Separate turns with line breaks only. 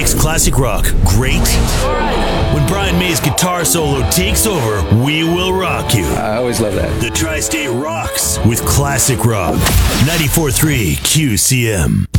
makes classic rock great? When Brian May's guitar solo takes over, we will rock you.
I always love that.
The Tri-State rocks with classic rock. 94.3 QCM.